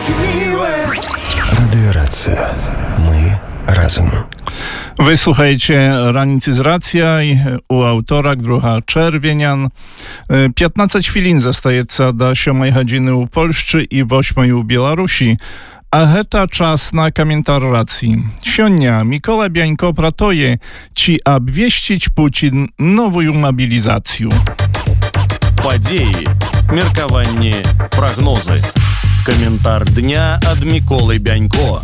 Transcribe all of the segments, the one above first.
Радиорация. Мы разом. Wy słuchajcie Ranicy z Racjaj u autorek 2 czerwienia. 15 chwilin zostajeca do 7 godziny u Polszczy i 8 u Białorusi. A heta czas na komentar racji. Sionia Mikołaj Biańko pratoje ci obwieścić Putin nową mobilizację. Падзеі, меркаванні, прагнозы. Каментар дня ад Міколы Бянько.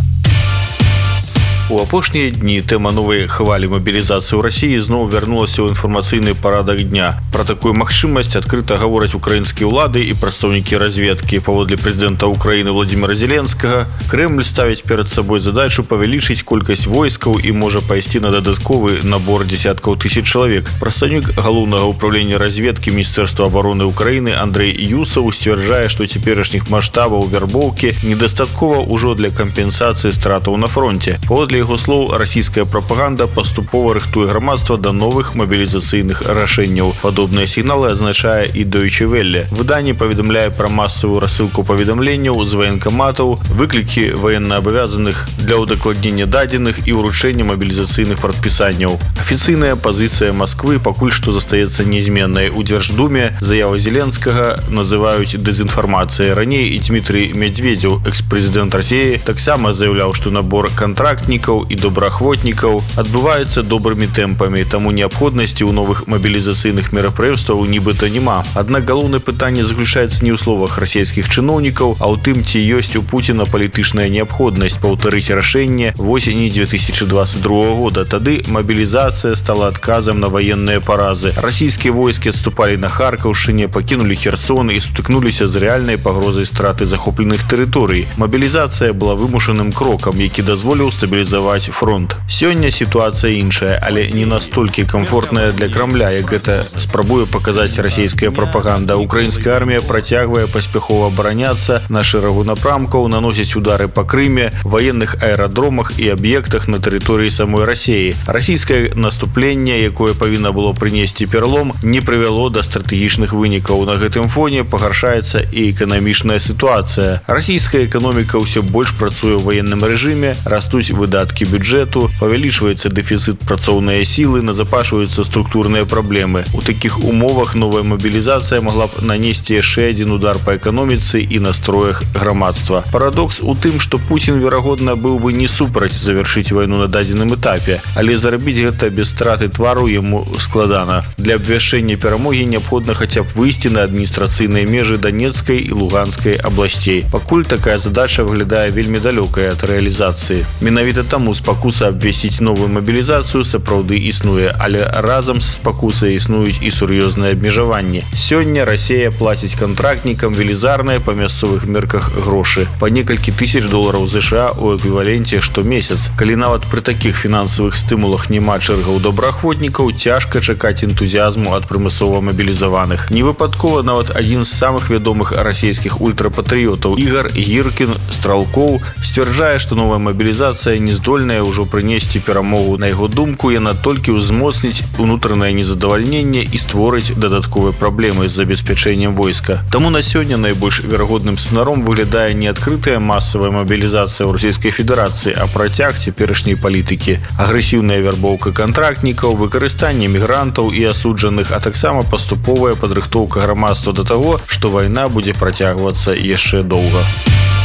У апошнія дні тэма новай хвалі мабілізацыі ў Расіі зноў вярнулася ў інфармацыйны парадак дня. Пра такую магчымасць адкрыта гавораць украінскія ўлады і прадстаўнікі разведкі. Паводле прэзідэнта Украіны Владзіміра Зеленскага, Крэмль ставіць перад сабой задачу павялічыць колькасць войскаў і можа пайсці на дадатковы набор дзесяткаў тысяч чалавек. Прадстаўнік галоўнага ўправлення разведкі Міністэрства абароны Украіны Андрэй Юсаў сцвярджае, што цяперашніх маштабаў вярбоўкі недастаткова ўжо для кампенсацыі стратаў на фронте. Паводле яго слоў, расійская прапаганда паступова рыхтуе грамадства да новых мабілізацыйных рашэнняў. Падобныя сігналы азначае і Deutsche Welle. Выданне паведамляе пра масавую рассылку паведамленняў з ваенкаматаў, выклікі военноабавязаных для ўдакладнення дадзеных і ўручэння мабілізацыйных прадпісанняў. Афіцыйная пазіцыя Масквы пакуль што застаецца нязменнай. У Дзярждуме заяву Зеленскага называюць дэзінфармацыяй. Раней і Дмітрый Медведзеў, экс-прэзідэнт Расіі, таксама заяўляў, што набор кантрактнікаў і добраахвотнікаў адбываецца добрымі тэмпамі, таму неабходнасці ў новых мабілізацыйных мерапрыемстваў нібыта няма. Аднак галоўнае пытанне заключаецца не ў словах расійскіх чыноўнікаў, а ў тым, ці ёсць у Пуціна палітычная неабходнасць паўтарыць рашэнне восені 2022 года. Тады мабілізацыя стала адказам на ваенныя паразы. Расійскія войскі адступалі на Харкаўшчыне, пакінулі Херсон і сутыкнуліся з рэальнай пагрозай страты захопленых тэрыторый. Мабілізацыя была вымушаным крокам, які дазволіў стабілізаваць фронт. Сёння сітуацыя іншая, але не настолькі камфортная для Крамля, як гэта спрабуе паказаць расійская прапаганда. Украінская армія працягвае паспяхова абараняцца на шэрагу напрамкаў, наносіць удары па Крыме, ваенных аэрадромах і аб'ектах на тэрыторыі самой Расіі. Расійскае наступленне, якое павінна было прынесці пералом, не прывяло да стратэгічных вынікаў. На гэтым фоне пагаршаецца і эканамічная сітуацыя. Расійская эканоміка ўсё больш працуе ў ваенным рэжыме, растуць выдаткі бюджэту, павялічваецца дэфіцыт працоўнай сілы, назапашваюцца структурныя праблемы. У такіх умовах новая мабілізацыя магла б нанесці яшчэ адзін удар па эканоміцы і настроях грамадства. Парадокс у тым, што Пуцін, верагодна, быў бы не супраць завяршыць вайну на дадзеным этапе, але зарабіць гэта без страты твару яму складана. Для абвяшчэння перамогі неабходна хаця б выйсці на адміністрацыйныя межы Данецкай і Луганскай абласцей. Пакуль такая задача выглядае вельмі далёкай ад рэалізацыі. Менавіта таму спакуса абвясціць новую мабілізацыю сапраўды існуе, але разам са спакусай існуюць і сур'ёзныя абмежаванні. Сёння Расія плаціць кантрактнікам велізарныя па мясцовых мерках грошы, па некалькі тысяч долараў США у эквіваленце штомесяц. Калі нават пры такіх фінансавых стымулах няма чэргаў добраахвотнікаў, цяжка чакаць энтузіязму ад прымусова мабілізаваных. Невыпадкова нават адзін з самых вядомых расійскіх ультрапатрыётаў Ігар Гіркін Стралкоў сцвярджае, што новая мабілізацыя не здольная ўжо прынесці перамогу. На яго думку, яна толькі ўзмоцніць унутранае незадавальненне і створыць дадатковыя праблемы з забеспячэннем войска. Таму на сёння найбольш верагодным сцэнаром выглядае не адкрытая масавая мабілізацыя ў Расійскай Федэрацыі, а працяг цяперашняй палітыкі. Агрэсіўная вярбоўка кантрактнікаў, выкарыстанне мігрантаў і асуджаных, а таксама паступовая падрыхтоўка грамадства да таго, што вайна будзе працягвацца яшчэ доўга.